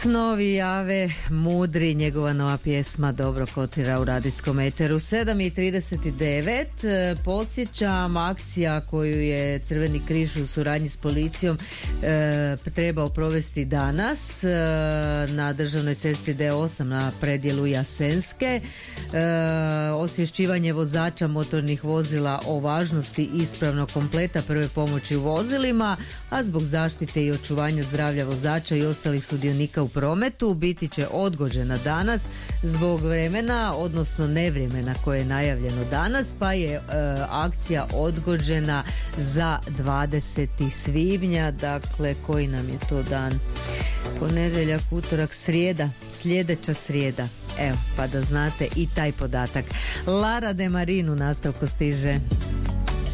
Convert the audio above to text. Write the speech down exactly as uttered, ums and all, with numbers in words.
Snovi jave mudri, njegova nova pjesma dobro kotira u radijskom eteru. sedam i trideset devet. Podsjećam, akcija koju je Crveni križ u suradnji s policijom e, trebao provesti danas e, na državnoj cesti D osam na predjelu Jasenske. E, osvješćivanje vozača motornih vozila o važnosti ispravnog kompleta prve pomoći u vozilima, a zbog zaštite i očuvanja zdravlja vozača i ostalih sudionika u prometu biti će odgođena danas zbog vremena, odnosno nevremena koje je najavljeno danas, pa je e, akcija odgođena za dvadeseti svibnja. Dakle, koji nam je to dan? Ponedjeljak, utorak, srijeda, sljedeća srijeda. Evo, pa da znate i taj podatak. Lara de Marin u nastavku stiže.